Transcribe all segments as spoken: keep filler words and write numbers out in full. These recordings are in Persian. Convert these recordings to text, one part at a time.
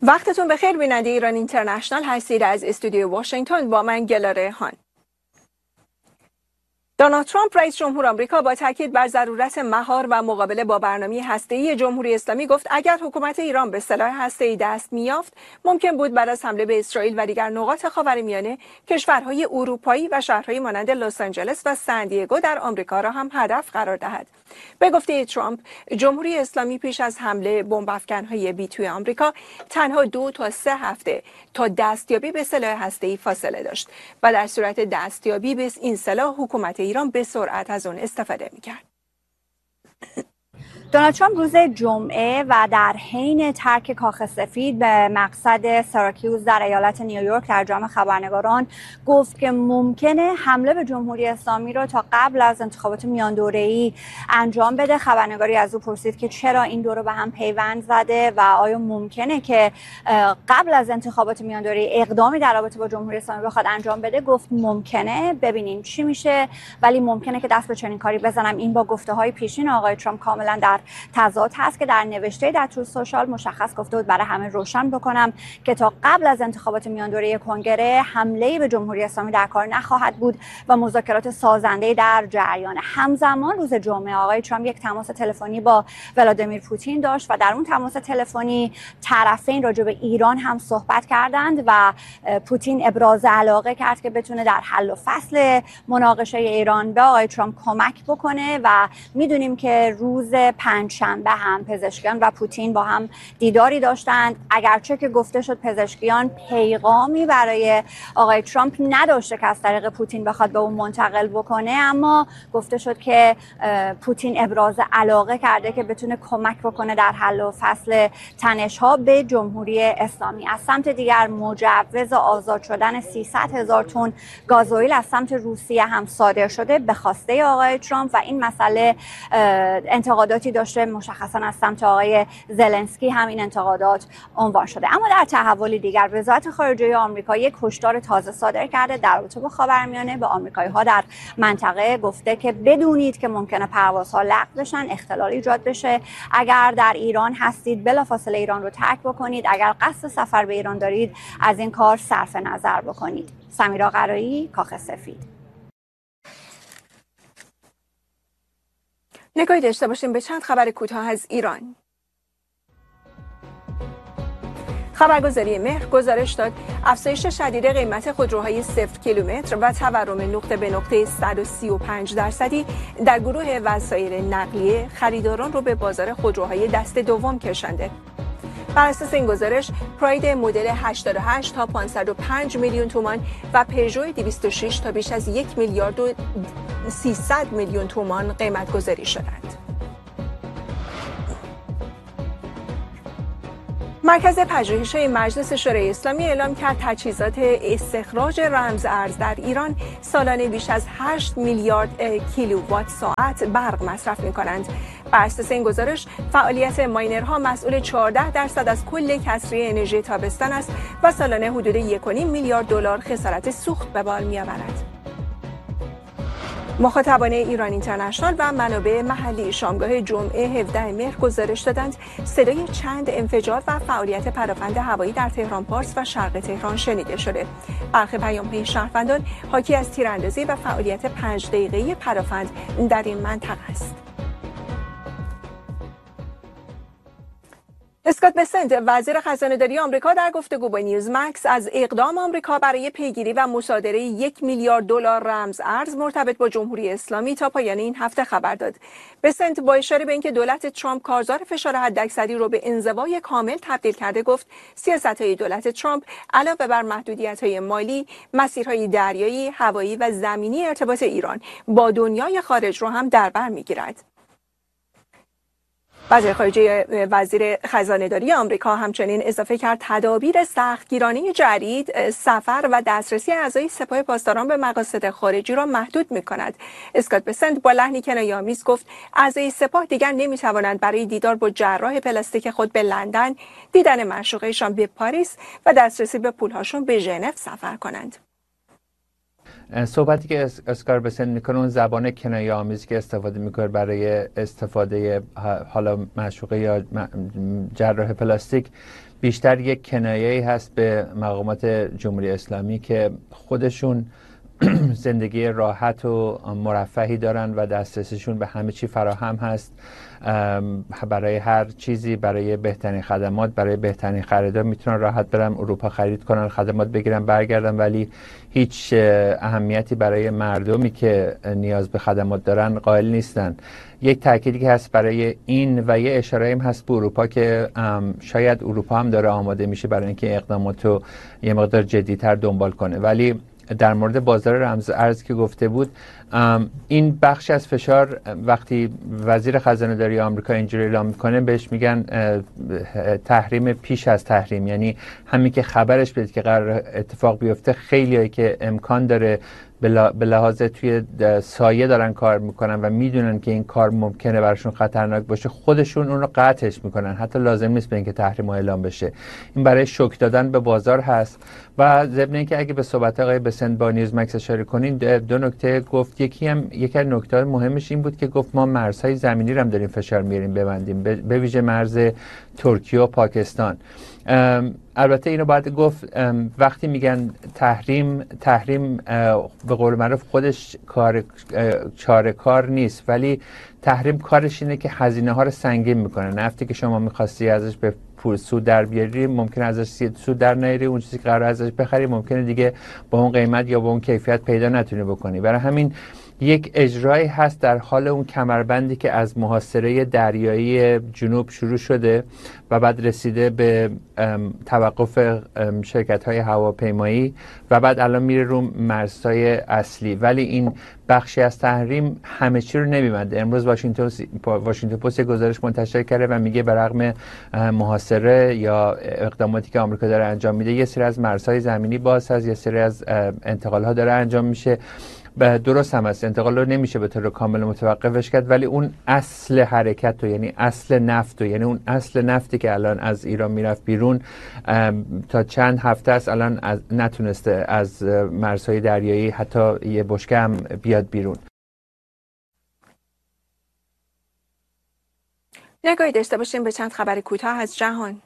وقتتون بخیر بیننده ایران اینترنشنال هستید. از استودیو واشنگتن با من گلاره هان. دونالد ترامپ رئیس جمهور آمریکا با تاکید بر ضرورت مهار و مقابله با برنامه هسته‌ای جمهوری اسلامی گفت اگر حکومت ایران به سلاح هسته‌ای دست می‌یافت ممکن بود بعد از حمله به اسرائیل و دیگر نقاط خاورمیانه کشورهای اروپایی و شهرهای مانند لس آنجلس و سن دیگو در آمریکا را هم هدف قرار دهد. به گفته ترامپ، جمهوری اسلامی پیش از حمله بمب افکن‌های بی توی آمریکا تنها دو تا سه هفته تا دستیابی به سلاح هسته‌ای فاصله داشت و در صورت دستیابی به این سلاح حکومت ایران به سرعت از اون استفاده می‌کرد. دونالد ترامپ روز جمعه و در حین ترک کاخ سفید به مقصد سراکیوز در ایالت نیویورک در جمع خبرنگاران گفت که ممکنه حمله به جمهوری اسلامی را تا قبل از انتخابات میان دوره‌ای انجام بده. خبرنگاری از او پرسید که چرا این دو رو به هم پیوند زده و آیا ممکنه که قبل از انتخابات میان دوره‌ای اقدامی در رابطه با جمهوری اسلامی بخواد انجام بده. گفت ممکنه، ببینیم چی میشه، ولی ممکنه که دست به چنین کاری بزنم. این با گفته‌های پیشین آقای ترامپ کاملا در تضاد هست که در نوشته در تروث سوشال مشخص گفته بود برای همه روشن بکنم که تا قبل از انتخابات میان دوره کنگره حمله به جمهوری اسلامی در کار نخواهد بود و مذاکرات سازنده در جریان. همزمان روز جمعه آقای ترامپ یک تماس تلفنی با ولادیمیر پوتین داشت و در اون تماس تلفنی طرفین راجع به ایران هم صحبت کردند و پوتین ابراز علاقه کرد که بتونه در حل و فصل مناقشه ایران به آقای ترامپ کمک بکنه و میدونیم که روز پنجشنبه هم پزشکیان و پوتین با هم دیداری داشتند. اگرچه که گفته شد پزشکیان پیغامی برای آقای ترامپ نداشته که از طریق پوتین بخواد به اون منتقل بکنه، اما گفته شد که پوتین ابراز علاقه کرده که بتونه کمک بکنه در حل و فصل تنش‌ها به جمهوری اسلامی. از سمت دیگر مجوز آزاد شدن سیصد هزار تن گازوئیل از سمت روسیه هم صادر شده به خواسته آقای ترامپ و این مسئله انتقاداتی داشته. مشخصا از سمت آقای زلنسکی هم این انتقادات عنوان شده. اما در تحولی دیگر وزارت خارجه آمریکا یک هشدار تازه صادر کرده در رابطه با خاورمیانه به آمریکایی‌ها در منطقه. گفته که بدونید که ممکنه پروازها لغو بشن، اختلال ایجاد بشه. اگر در ایران هستید بلافاصله ایران رو ترک بکنید. اگر قصد سفر به ایران دارید از این کار صرف نظر بکنید. سمیرا قرایی، کاخ سفید. نگاهی داشته باشیم به چند خبر کوتاه از ایران. خبرگزاری مهر گزارش داد افزایش شدید قیمت خودروهای صفر کیلومتر و تورم نقطه به نقطه صد و سی و پنج درصدی در گروه وسایل نقلیه خریداران رو به بازار خودروهای دست دوم کشانده. بر اساس این گزارش پراید مدل هشتاد و هشت تا پانصد و پنج میلیون تومان و پژو دویست و شش تا بیش از یک میلیارد و سیصد میلیون تومان قیمت گذاری شدند. مرکز پژوهش‌های مجلس شورای اسلامی اعلام کرد تجهیزات استخراج رمز ارز در ایران سالانه بیش از هشت میلیارد کیلووات ساعت برق مصرف می‌کنند. بر اساس این گزارش فعالیت ماینرها مسئول چهارده درصد از کل کسری انرژی تابستان است و سالانه حدود یک و نیم میلیارد دلار خسارت سوخت به بار می‌آورد. مخاطبان ایران اینترنشنال و منابع محلی شامگاه جمعه هفدهم مهر گزارش دادند صدای چند انفجار و فعالیت پدافند هوایی در تهران پارس و شرق تهران شنیده شده. برخی پیام‌های شهروندان حاکی از تیراندازی و فعالیت پنج دقیقه‌ای پدافند در این منطقه است. اسکات بسنت وزیر خزانه‌داری آمریکا در گفتگو با نیوز مکس از اقدام آمریکا برای پیگیری و مصادره یک میلیارد دلار رمز ارز مرتبط با جمهوری اسلامی تا پایان این هفته خبر داد. بسنت با اشاره به اینکه دولت ترامپ کارزار فشار حداکثری رو به انزوای کامل تبدیل کرده گفت سیاست‌های دولت ترامپ علاوه بر محدودیت‌های مالی، مسیرهای دریایی، هوایی و زمینی ارتباط ایران با دنیای خارج رو هم در بر می‌گیرد. وزیر خارجه وزیر خزانه‌داری آمریکا همچنین اضافه کرد تدابیر سختگیرانه جدید سفر و دسترسی اعضای سپاه پاسداران به مقاصد خارجی را محدود می‌کند. اسکات بسنت با لحنی کنایه‌آمیز گفت اعضای سپاه دیگر نمی‌توانند برای دیدار با جراح پلاستیک خود به لندن، دیدن معشوقه‌شان به پاریس و دسترسی به پول‌هاشون به ژنو سفر کنند. صحبتی که اسکار بسن میکنه اون زبان کنایه آمیزی که استفاده میکنه برای استفاده حالا معشوقه یا جراح پلاستیک بیشتر یک کنایه‌ای هست به مقامات جمهوری اسلامی که خودشون زندگی راحت و مرفهی دارن و دسترسیشون به همه چی فراهم هست. برای هر چیزی، برای بهترین خدمات، برای بهترین خریدار میتونن راحت برن اروپا خرید کنن، خدمات بگیرن برگردن، ولی هیچ اهمیتی برای مردمی که نیاز به خدمات دارن قائل نیستن. یک تأکیدی که هست برای این و یه اشاره هم هست به اروپا که شاید اروپا هم داره آماده میشه برای اینکه اقداماتو یه مقدار جدی‌تر دنبال کنه. ولی در مورد بازار رمز ارز که گفته بود، این بخش از فشار وقتی وزیر خزانه داری آمریکا اینجوری اعلام میکنه بهش میگن تحریم پیش از تحریم، یعنی همین که خبرش بده که قرار اتفاق بیفته، خیلیایی که امکان داره به لحاظ توی سایه دارن کار میکنن و میدونن که این کار ممکنه براشون خطرناک باشه، خودشون اون رو قطعش میکنن، حتی لازم نیست به اینکه تحریم اعلام بشه. این برای شوک دادن به بازار هست. و ضمن اینکه اگه به صحبت آقای بسنت با نیوز مکس اشاره کنین، دو نکته گفت. یکی هم یکی از نکات مهمش این بود که گفت ما مرزهای زمینی رو هم داریم فشار میاریم ببندیم، به ویژه مرز ترکیه و پاکستان. البته اینو باید گفت وقتی میگن تحریم تحریم به قول معروف خودش کار چاره کار نیست، ولی تحریم کارش اینه که هزینه ها رو سنگین میکنه. نفتی که شما میخواستی ازش به پول سود در بیاری ممکنه ازش سود در نیاری، اون چیزی که قرار ازش بخری ممکنه دیگه با اون قیمت یا با اون کیفیت پیدا نتونی بکنی. برای همین یک اجرایی هست در حال اون کمربندی که از محاصره دریایی جنوب شروع شده و بعد رسیده به توقف شرکت‌های هواپیمایی و بعد الان میره رو مرزهای اصلی. ولی این بخشی از تحریم همه چی رو نمی‌بنده. امروز واشنگتن واشنگتن پست گزارش منتشر کرده و میگه برغم محاصره یا اقداماتی که آمریکا داره انجام میده، یه سری از مرزهای زمینی باز هست، یه سری از انتقال‌ها داره انجام میشه. درست هم است، انتقال رو نمیشه به طور کامل متوقفش کرد، ولی اون اصل حرکت رو، یعنی اصل نفت رو، یعنی اون اصل نفتی که الان از ایران میرفت بیرون تا چند هفته است الان از نتونسته از مرزهای دریایی حتی یه بشکه هم بیاد بیرون. نگاهی داشته باشیم به چند خبر کوتاه از جهان.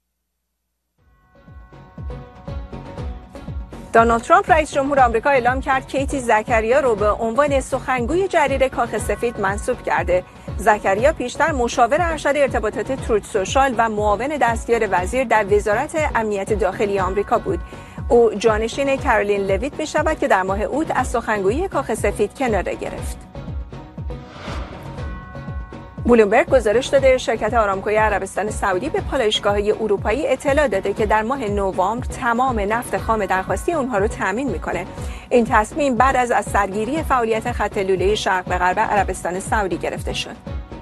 دونالد ترامپ رئیس جمهور آمریکا اعلام کرد کیتی زکریا رو به عنوان سخنگوی جدید کاخ سفید منصوب کرده. زکریا پیشتر مشاور ارشد ارتباطات تروت سوشال و معاون دستیار وزیر در وزارت امنیت داخلی آمریکا بود. او جانشین کارولین لویت می شود که در ماه اوت از سخنگویی کاخ سفید کناره گرفت. بلومبرگ گزارش داده شرکت آرامکوی عربستان سعودی به پالایشگاه‌های اروپایی اطلاع داده که در ماه نوامبر تمام نفت خام درخواستی اونها رو تامین میکنه. این تصمیم بعد از از سرگیری فعالیت خط لوله شرق به غرب عربستان سعودی گرفته شد.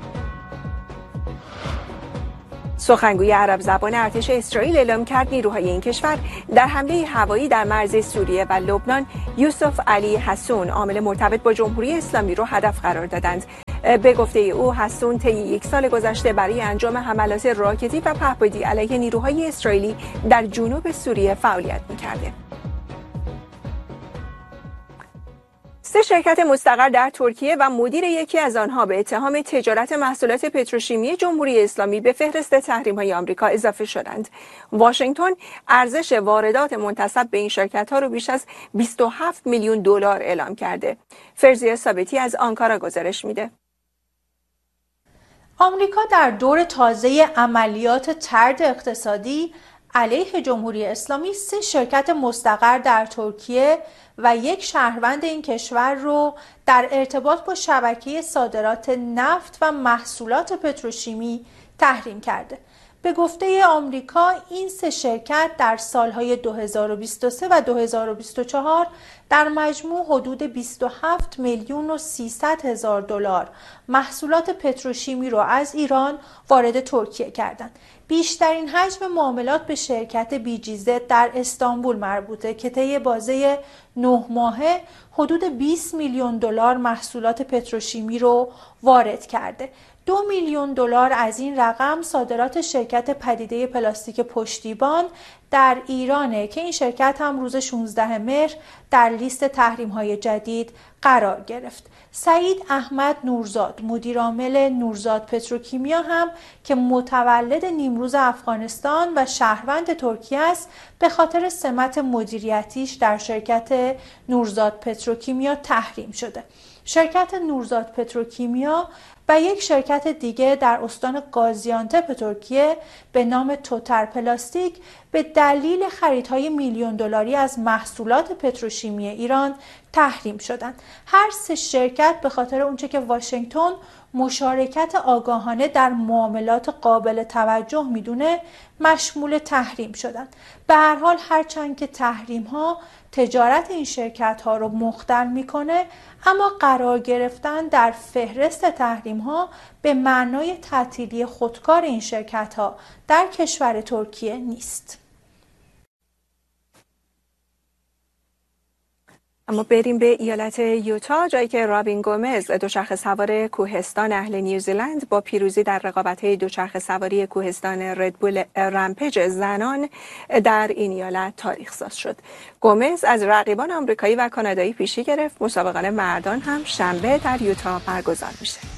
سخنگوی عرب زبان ارتش اسرائیل اعلام کرد نیروهای این کشور در حمله هوایی در مرز سوریه و لبنان یوسف علی حسون، عامل مرتبط با جمهوری اسلامی، رو هدف قرار دادند. به گفته او، حسون طی یک سال گذشته برای انجام حملات راکتی و پهپادی علیه نیروهای اسرائیلی در جنوب سوریه فعالیت می‌کرده. سه شرکت مستقر در ترکیه و مدیر یکی از آنها به اتهام تجارت محصولات پتروشیمی جمهوری اسلامی به فهرست تحریم‌های آمریکا اضافه شدند. واشنگتن ارزش واردات منتسب به این شرکت‌ها رو بیش از بیست و هفت میلیون دلار اعلام کرده. فرزیه ثابتی از آنکارا گزارش میده. آمریکا در دور تازه عملیات طرد اقتصادی علیه جمهوری اسلامی سه شرکت مستقر در ترکیه و یک شهروند این کشور رو در ارتباط با شبکه صادرات نفت و محصولات پتروشیمی تحریم کرده. به گفته آمریکا این سه شرکت در سالهای دو هزار و بیست و سه و دو هزار و بیست و چهار در مجموع حدود بیست و هفت میلیون و سیصد هزار دلار محصولات پتروشیمی را از ایران وارد ترکیه کردند. بیشترین حجم معاملات به شرکت بیجیزت در استانبول مربوطه که طی بازه نه ماهه حدود بیست میلیون دلار محصولات پتروشیمی رو وارد کرده. دو میلیون دلار از این رقم صادرات شرکت پدیده پلاستیک پشتیبان در ایرانه که این شرکت هم روز شانزدهم مهر در لیست تحریم‌های جدید قرار گرفت. سعید احمد نورزاد مدیر عامل نورزاد پتروکیمیا هم که متولد نیمروز افغانستان و شهروند ترکیه است به خاطر سمت مدیریتیش در شرکت نورزاد پتروکیمیا تحریم شده. شرکت نورزاد پتروکیمیا و یک شرکت دیگه در استان گازیانتپ ترکیه به نام توتر پلاستیک به دلیل خریدهای میلیون دلاری از محصولات پتروشیمی ایران تحریم شدند. هر سه شرکت به خاطر اونچه که واشنگتن مشارکت آگاهانه در معاملات قابل توجه میدونه مشمول تحریم شدند. به هر حال هرچند که تحریم ها تجارت این شرکت ها رو مختل میکنه، اما قرار گرفتن در فهرست تحریم ها به معنای تعطیلی خودکار این شرکت ها در کشور ترکیه نیست. اما بریم به ایالت یوتا، جایی که رابین گومز دوچرخه سوار کوهستان اهل نیوزیلند با پیروزی در رقابت‌های دوچرخه سواری کوهستان ردبول رمپیج زنان در این ایالت تاریخ ساز شد. گومز از رقیبان آمریکایی و کانادایی پیشی گرفت. مسابقات مردان هم شنبه در یوتا برگزار میشه.